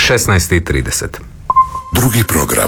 16:30. Drugi program.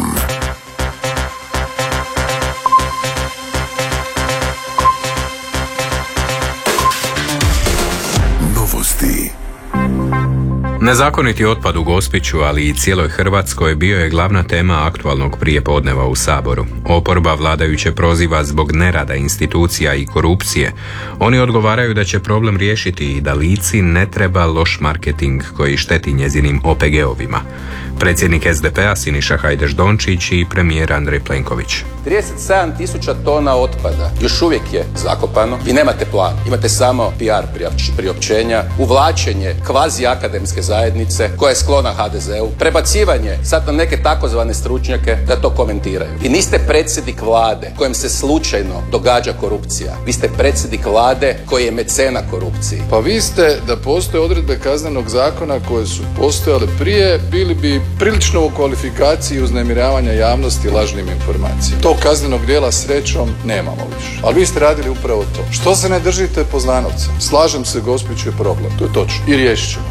Novosti. Nezakoniti otpad u Gospiću, ali i cijeloj Hrvatskoj bio je glavna tema aktualnog prijepodneva u Saboru. Oporba vladajuće proziva zbog nerada institucija i korupcije. Oni odgovaraju da će problem riješiti i da Lici ne treba loš marketing koji šteti njezinim OPG-ovima. Predsjednik SDP-a Siniša Hajdaš Dončić i premijer Andrej Plenković. 37.000 tona otpada još uvijek je zakopano. Vi nemate plan, imate samo PR priopćenja, uvlačenje kvazi akademske zajednice koja je sklona HDZ-u, prebacivanje sad na neke takozvane stručnjake da to komentiraju. Vi niste predsjednik vlade kojem se slučajno događa korupcija. Vi ste predsjednik vlade koji je mecena korupciji. Pa vi ste, da postoje odredbe kaznenog zakona koje su postojale prije, bili bi prilično u kvalifikaciji uznemiravanja javnosti lažnim informacijama. Tog kaznenog djela srećom nemamo više. Ali vi ste radili upravo to. Što se ne držite Poznanovca? Slažem se, Gospić je problem. To je točno. I riješit ćemo.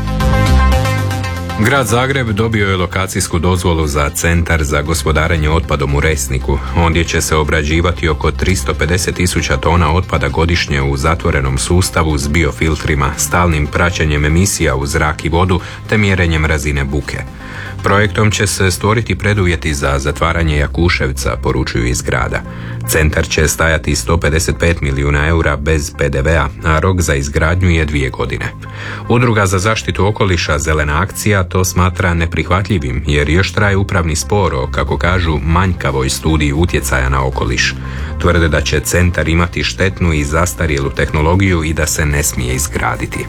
Grad Zagreb dobio je lokacijsku dozvolu za centar za gospodarenje otpadom u Resniku. Ondje će se obrađivati oko 350.000 tona otpada godišnje u zatvorenom sustavu s biofiltrima, stalnim praćenjem emisija u zrak i vodu te mjerenjem razine buke. Projektom će se stvoriti preduvjeti za zatvaranje Jakuševca, poručuju iz grada. Centar će stajati 155 milijuna eura bez PDV-a, a rok za izgradnju je 2 godine. Udruga za zaštitu okoliša Zelena akcija to smatra neprihvatljivim jer još traje upravni spor o, kako kažu, manjkavoj studiji utjecaja na okoliš. Tvrde da će centar imati štetnu i zastarjelu tehnologiju i da se ne smije izgraditi.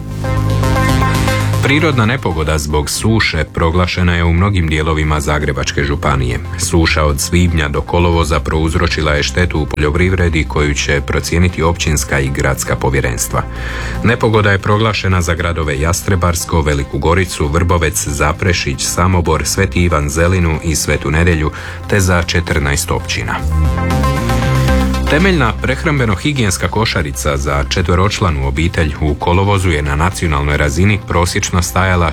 Prirodna nepogoda zbog suše proglašena je u mnogim dijelovima Zagrebačke županije. Suša od svibnja do kolovoza prouzročila je štetu u poljoprivredi koju će procijeniti općinska i gradska povjerenstva. Nepogoda je proglašena za gradove Jastrebarsko, Veliku Goricu, Vrbovec, Zaprešić, Samobor, Sveti Ivan Zelinu i Svetu Nedjelju, te za 14 općina. Temeljna prehrambeno-higijenska košarica za 4-članu obitelj u kolovozu je na nacionalnoj razini prosječno stajala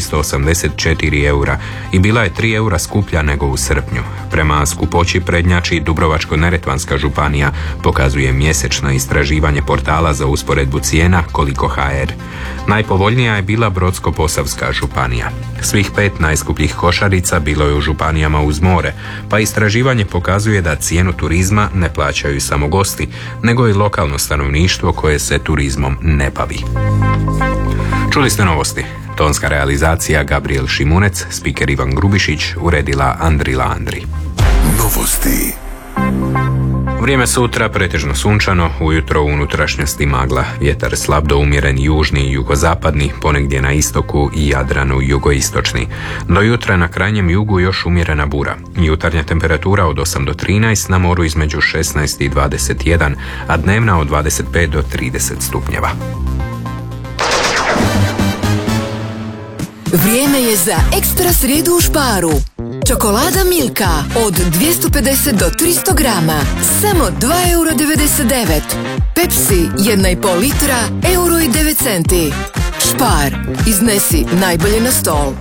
484 eura i bila je 3 eura skuplja nego u srpnju. Prema skupoći prednjači Dubrovačko-neretvanska županija, pokazuje mjesečno istraživanje portala za usporedbu cijena Koliko.hr. Najpovoljnija je bila Brodsko-posavska županija. Svih 5 najskupljih košarica bilo je u županijama uz more, pa istraživanje pokazuje da cijenu turizma ne plaćaju samo gosti, nego i lokalno stanovništvo koje se turizmom ne bavi. Čuli ste novosti. Tonska realizacija Gabriel Šimunec, spiker Ivan Grubišić, uredila Andrila Andri. Novosti. Vrijeme sutra pretežno sunčano, ujutro u unutrašnjosti magla, vjetar slab do umjeren južni i jugozapadni, ponegdje na istoku i Jadranu jugoistočni. Do jutra na krajnjem jugu još umjerena bura. Jutarnja temperatura od 8 do 13, na moru između 16 i 21, a dnevna od 25 do 30 stupnjeva. Vrijeme je za ekstra srijedu u Sparu. Čokolada Milka od 250 do 300 grama, samo 2,99 €. Pepsi 1,5 litra, €1,09. Spar, iznesi najbolje na stol.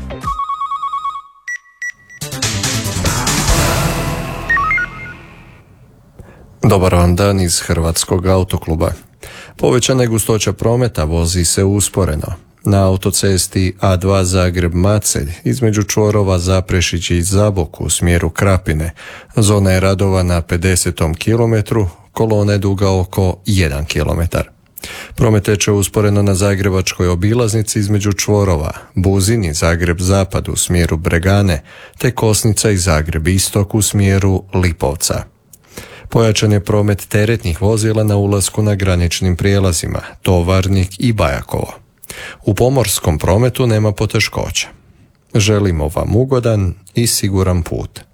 Dobar vam dan iz Hrvatskog autokluba. Povećana je gustoća prometa, vozi se usporeno. Na autocesti A2 Zagreb-Macelj između čvorova Zaprešić i Zabok u smjeru Krapine. Zona je radova na 50. kilometru, kolona je duga oko 1 kilometar. Promet teče usporeno na Zagrebačkoj obilaznici između čvorova Buzin i Zagreb-Zapad u smjeru Bregane, te Kosnica i Zagreb-Istok u smjeru Lipovca. Pojačan je promet teretnih vozila na ulasku na graničnim prijelazima Tovarnik i Bajakovo. U pomorskom prometu nema poteškoća. Želimo vam ugodan i siguran put.